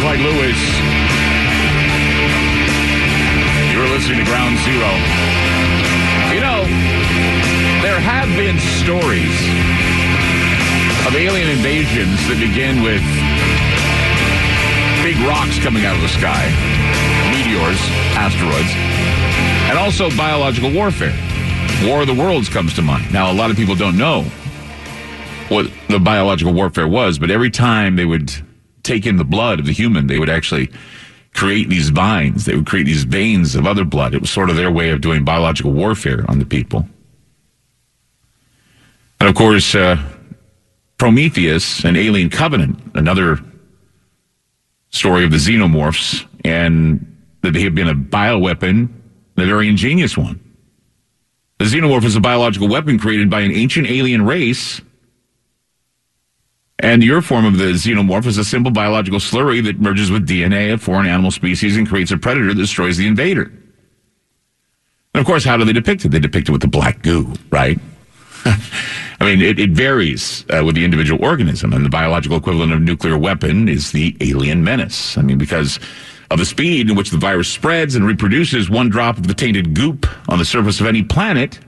Dwight Lewis. You're listening to Ground Zero. You know, there have been stories of alien invasions that begin with big rocks coming out of the sky, meteors, asteroids, and also biological warfare. War of the Worlds comes to mind. Now, a lot of people don't know what the biological warfare was, but every time they would take in the blood of the human, they would actually create these vines. They would create these veins of other blood. It was sort of their way of doing biological warfare on the people. And of course, Prometheus and Alien Covenant, another story of the xenomorphs, and that they have been a bioweapon, a very ingenious one. The xenomorph is a biological weapon created by an ancient alien race, and your form of the xenomorph is a simple biological slurry that merges with DNA of foreign animal species and creates a predator that destroys the invader. And of course, how do they depict it? They depict it with the black goo, right? I mean, it varies with the individual organism, and the biological equivalent of a nuclear weapon is the alien menace. I mean, because of the speed in which the virus spreads and reproduces, one drop of the tainted goop on the surface of any planet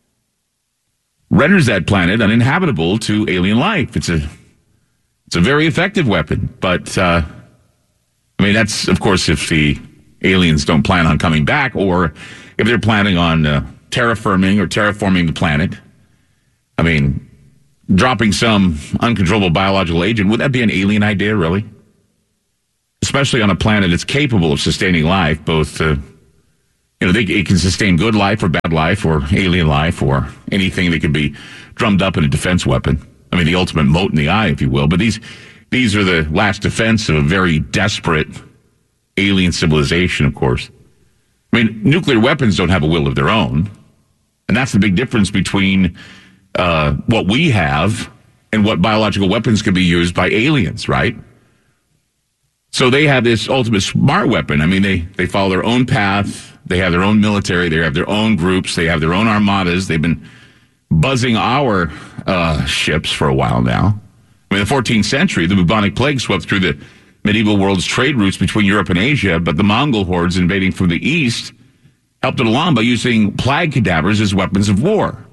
renders that planet uninhabitable to alien life. It's a very effective weapon, but, I mean, that's, of course, if the aliens don't plan on coming back, or if they're planning on terraforming the planet. I mean, dropping some uncontrollable biological agent, would that be an alien idea, really? Especially on a planet that's capable of sustaining life, both, it can sustain good life or bad life or alien life or anything that could be drummed up in a defense weapon. I mean, the ultimate mote in the eye, if you will. But these are the last defense of a very desperate alien civilization, of course. I mean, nuclear weapons don't have a will of their own. And that's the big difference between what we have and what biological weapons can be used by aliens, right? So they have this ultimate smart weapon. I mean, they follow their own path. They have their own military. They have their own groups. They have their own armadas. They've been buzzing our ships for a while now. I mean, in the 14th century, the bubonic plague swept through the medieval world's trade routes between Europe and Asia, but the Mongol hordes invading from the east helped it along by using plague cadavers as weapons of war.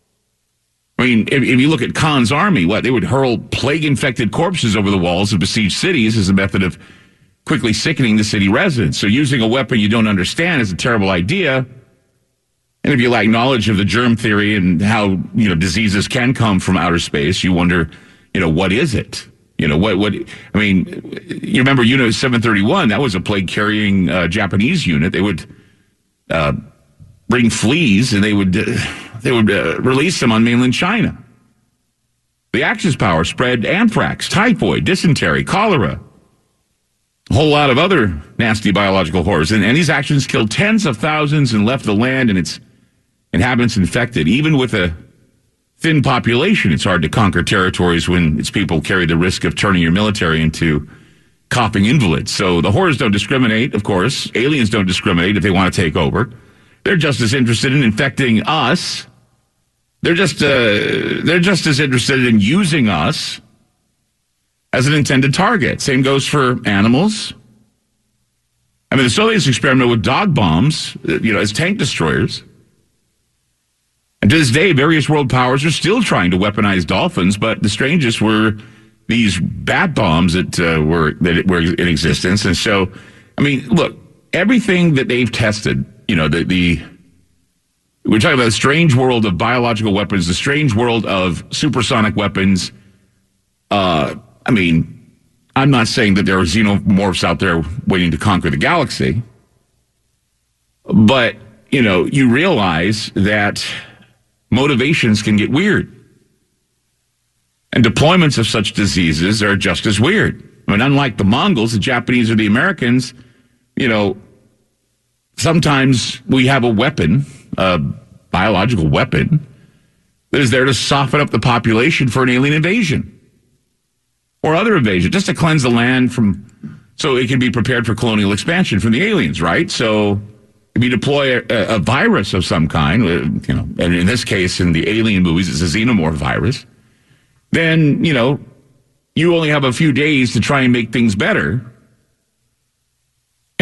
I mean, if you look at Khan's army, they would hurl plague-infected corpses over the walls of besieged cities as a method of quickly sickening the city residents. So using a weapon you don't understand is a terrible idea. And if you lack knowledge of the germ theory and how, diseases can come from outer space, you wonder, what is it? I mean, you remember Unit 731, that was a plague-carrying Japanese unit. They would bring fleas and they would release them on mainland China. The Axis power spread anthrax, typhoid, dysentery, cholera, a whole lot of other nasty biological horrors. And these actions killed tens of thousands and left the land and its inhabitants infected. Even with a thin population, it's hard to conquer territories when its people carry the risk of turning your military into coughing invalids. So the horrors don't discriminate, of course. Aliens don't discriminate if they want to take over. They're just as interested in infecting us. They're just as interested in using us as an intended target. Same goes for animals. I mean, the Soviets experimented with dog bombs, as tank destroyers. And to this day, various world powers are still trying to weaponize dolphins, but the strangest were these bat bombs that were in existence. And so, I mean, look, everything that they've tested, we're talking about the strange world of biological weapons, the strange world of supersonic weapons. I mean, I'm not saying that there are xenomorphs out there waiting to conquer the galaxy, but, you realize that motivations can get weird. And deployments of such diseases are just as weird. I mean, unlike the Mongols, the Japanese, or the Americans, sometimes we have a weapon, a biological weapon, that is there to soften up the population for an alien invasion or other invasion, just to cleanse the land so it can be prepared for colonial expansion from the aliens, right? So if you deploy a virus of some kind, and in this case, in the alien movies, it's a xenomorph virus, then, you only have a few days to try and make things better.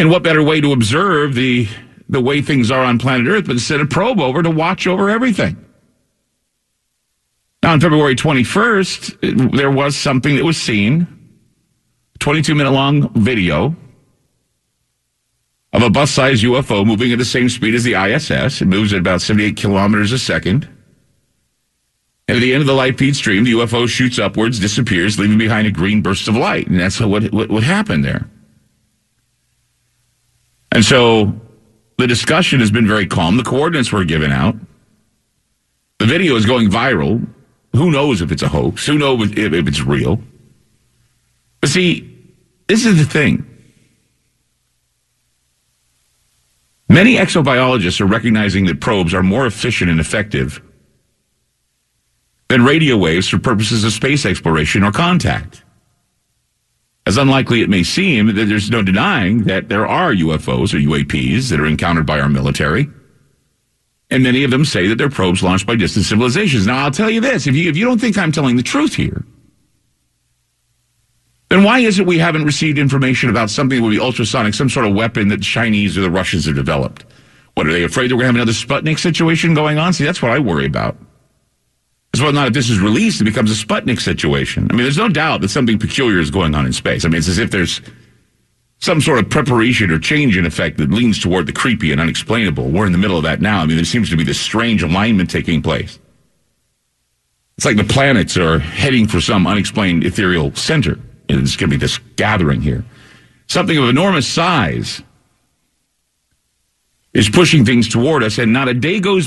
And what better way to observe the way things are on planet Earth but to send a probe over to watch over everything? Now, on February 21st, there was something that was seen, 22-minute long video of a bus-sized UFO moving at the same speed as the ISS. It moves at about 78 kilometers a second. And at the end of the live feed stream, the UFO shoots upwards, disappears, leaving behind a green burst of light. And that's what happened there. And so the discussion has been very calm. The coordinates were given out. The video is going viral. Who knows if it's a hoax? Who knows if it's real? But see, this is the thing. Many exobiologists are recognizing that probes are more efficient and effective than radio waves for purposes of space exploration or contact. As unlikely it may seem, there's no denying that there are UFOs or UAPs that are encountered by our military. And many of them say that they're probes launched by distant civilizations. Now, I'll tell you this. If you don't think I'm telling the truth here, then why is it we haven't received information about something that would be ultrasonic, some sort of weapon that the Chinese or the Russians have developed? What, are they afraid that we're going to have another Sputnik situation going on? See, that's what I worry about. Because whether or not if this is released, it becomes a Sputnik situation. I mean, there's no doubt that something peculiar is going on in space. I mean, it's as if there's some sort of preparation or change in effect that leans toward the creepy and unexplainable. We're in the middle of that now. I mean, there seems to be this strange alignment taking place. It's like the planets are heading for some unexplained ethereal center. And there's going to be this gathering here. Something of enormous size is pushing things toward us, and not a day goes